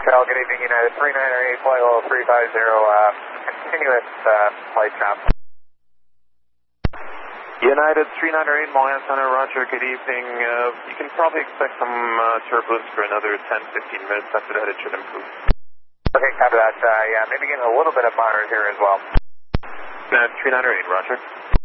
Hotel, good evening, United 398, flight level 350, continuous flight traffic. United 398, Montreal Center, roger, good evening. You can probably expect some turbulence for another 10-15 minutes. After that, it should improve. Okay, copy that. Yeah, maybe getting a little bit of monitor here as well. 398, roger.